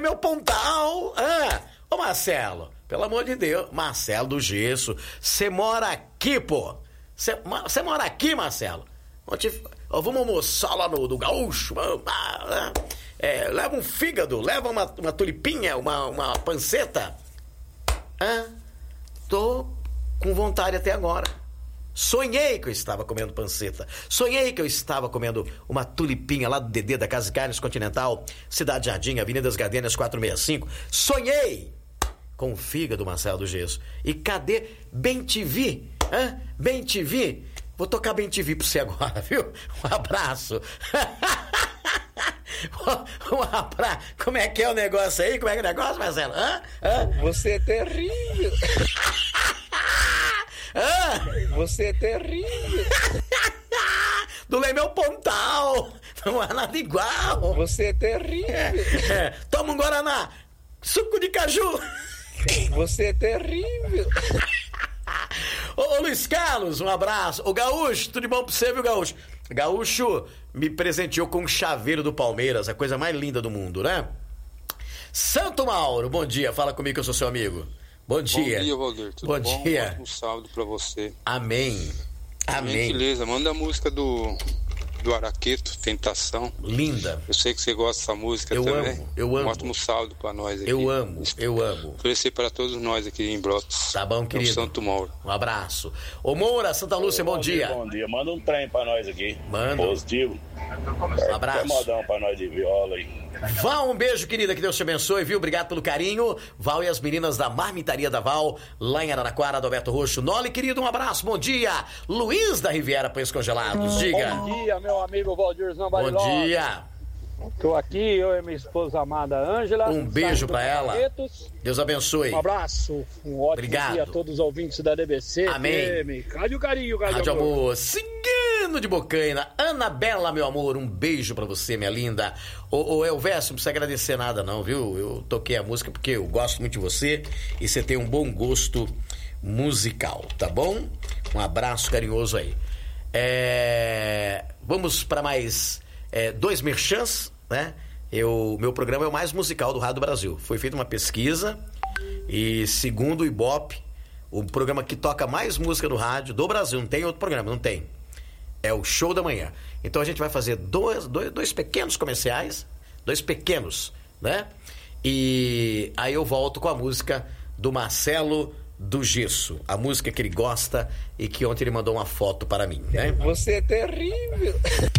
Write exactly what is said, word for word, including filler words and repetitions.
meu pontal. Ah, ô Marcelo, pelo amor de Deus, Marcelo do Gesso, você mora aqui, pô. Você mora aqui, Marcelo? Vamos almoçar lá no, no Gaúcho. É, leva um fígado, leva uma, uma tulipinha, uma, uma panceta. Ah, tô com vontade até agora. Sonhei que eu estava comendo panceta. Sonhei que eu estava comendo uma tulipinha lá do Dedê da Casa de Carnes Continental, Cidade Jardim, Avenida das Gardenias quatrocentos e sessenta e cinco. Sonhei com o fígado, Marcelo do Gesso. E cadê Bem T V? Hã? Bem T V? Vou tocar Bem T V pra você agora, viu? Um abraço. Um abraço. Como é que é o negócio aí? Como é que é o negócio, Marcelo? Hã? Hã? Você é terrível. Hã? Você é terrível. Do Lei Meu Pontal. Não há nada igual. Você é terrível. É. Toma um Guaraná. Suco de caju. Você é terrível. Ô, ô Luiz Carlos, um abraço. Ô Gaúcho, tudo de bom pra você, viu, Gaúcho? Gaúcho me presenteou com um chaveiro do Palmeiras, a coisa mais linda do mundo, né? Santo Mauro, bom dia, fala comigo que eu sou seu amigo. Bom dia. Bom dia, Valdir, tudo bom? bom? Dia. Um sábado pra você. Amém. Amém. Gentileza, manda a música do, do Araqueto, Tentação. Linda. Eu sei que você gosta dessa música eu também. Amo, eu amo. Um ótimo sábado pra nós aqui. Eu amo, eu amo. Oferecer para todos nós aqui em Brotas. Tá bom, querido. É o Santo Mauro. Um abraço. Ô Moura, Santa Lúcia, bom, bom dia. dia. Bom dia, manda um trem pra nós aqui. Manda. Positivo. Um abraço. Tem modão pra nós de viola aí. Val, um beijo, querida, que Deus te abençoe, viu? Obrigado pelo carinho. Val e as meninas da Marmitaria da Val, lá em Araraquara, do Alberto Roxo. Noli, querido, um abraço, bom dia. Luiz da Riviera Pães Congelados, diga. Bom dia, meu amigo Valdir Zambariló. Bom dia. Tô aqui, eu e minha esposa amada Ângela. Um beijo pra ela. Barretos. Deus abençoe. Um abraço, um ótimo Obrigado. dia a todos os ouvintes da D B C. Amém. Rádio Carinho, Rádio, Rádio Amor. Amor. Cigano de Bocaina. Anabela, meu amor, um beijo pra você, minha linda. Ô, ô Elvésio, não precisa agradecer nada não, viu? Eu toquei a música porque eu gosto muito de você e você tem um bom gosto musical, tá bom? Um abraço carinhoso aí. É... Vamos para mais é, dois merchans, né? Eu, meu programa é o mais musical do Rádio Brasil. Foi feita uma pesquisa e, segundo o Ibope, o programa que toca mais música no rádio do Brasil, não tem outro programa, não tem. É o Show da Manhã. Então a gente vai fazer dois, dois, dois pequenos comerciais, dois pequenos, né? E aí eu volto com a música do Marcelo do Gesso, a música que ele gosta e que ontem ele mandou uma foto para mim, né? Você é terrível.